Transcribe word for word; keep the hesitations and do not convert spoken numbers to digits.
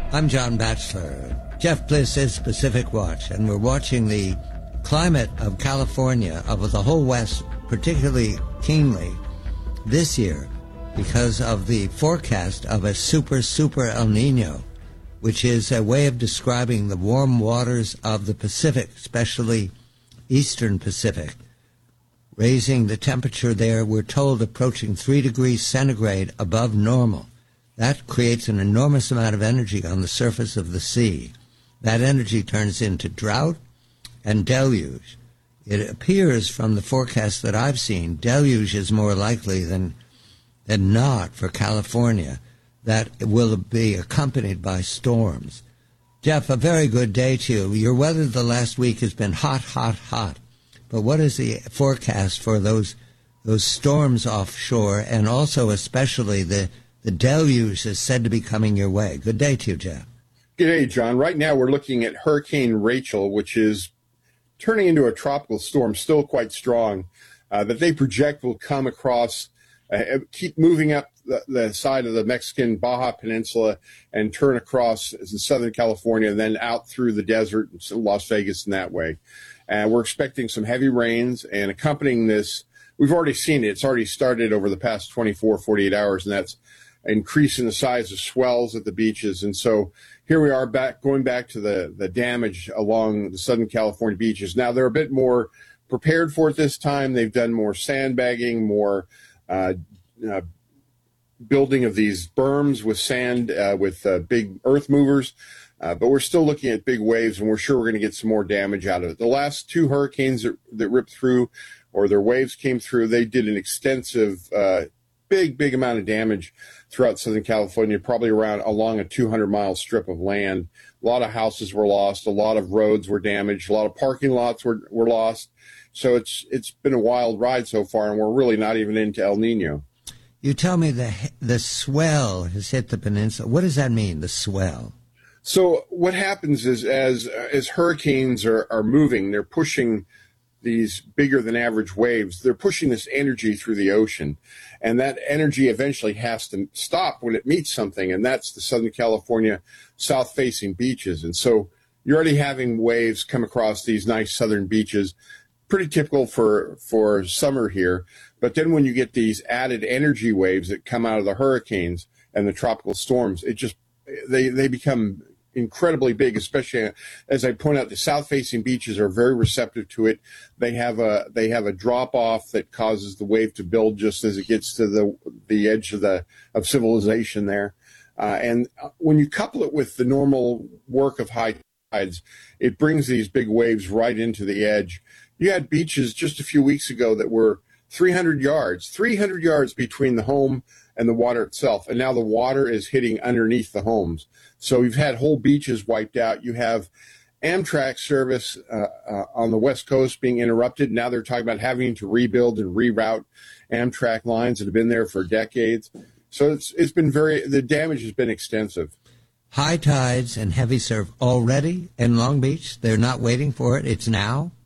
I'm John Batchelor. Jeff Bliss is Pacific Watch, and we're watching the climate of California, of the whole West, particularly keenly this year because of the forecast of a super, super El Nino, which is a way of describing the warm waters of the Pacific, especially eastern Pacific, raising the temperature there, we're told, approaching three degrees centigrade above normal. That creates an enormous amount of energy on the surface of the sea. That energy turns into drought and deluge. It appears from the forecast that I've seen, deluge is more likely than, than not for California, that it will be accompanied by storms. Jeff, a very good day to you. Your weather the last week has been hot, hot, hot. But what is the forecast for those those storms offshore, and also especially the, the deluge is said to be coming your way? Good day to you, Jeff. Good day, John. Right now we're looking at Hurricane Rachel, which is turning into a tropical storm, still quite strong, uh, that they project will come across, uh, keep moving up the, the side of the Mexican Baja Peninsula and turn across Southern California, and then out through the desert, Las Vegas, in that way. And we're expecting some heavy rains, and accompanying this, we've already seen it. It's already started over the past twenty-four, forty-eight hours, and that's increasing the size of swells at the beaches. And so here we are back, going back to the, the damage along the Southern California beaches. Now, they're a bit more prepared for it this time. They've done more sandbagging, more uh, uh, building of these berms with sand, uh, with uh, big earth movers. Uh, but we're still looking at big waves, and we're sure we're going to get some more damage out of it. The last two hurricanes that, that ripped through, or their waves came through, they did an extensive, uh, big, big amount of damage throughout Southern California, probably around along a two hundred mile strip of land. A lot of houses were lost. A lot of roads were damaged. A lot of parking lots were, were lost. So it's it's been a wild ride so far, and we're really not even into El Nino. You tell me the the swell has hit the peninsula. What does that mean, the swell? So what happens is as as hurricanes are, are moving, they're pushing these bigger than average waves. They're pushing this energy through the ocean, and that energy eventually has to stop when it meets something, and that's the Southern California south-facing beaches. And so you're already having waves come across these nice southern beaches, pretty typical for for summer here. But then when you get these added energy waves that come out of the hurricanes and the tropical storms, it just they they become incredibly big, especially as I point out, the south-facing beaches are very receptive to it. They have a they have a drop-off that causes the wave to build just as it gets to the the edge of the of civilization there. Uh, and when you couple it with the normal work of high tides, it brings these big waves right into the edge. You had beaches just a few weeks ago that were three hundred yards, three hundred yards between the home and the water itself, and now the water is hitting underneath the homes. So you've had whole beaches wiped out. You have Amtrak service uh, uh, on the West Coast being interrupted. Now they're talking about having to rebuild and reroute Amtrak lines that have been there for decades. So it's it's been very, the damage has been extensive. High tides and heavy surf already in Long Beach. They're not waiting for it. It's now.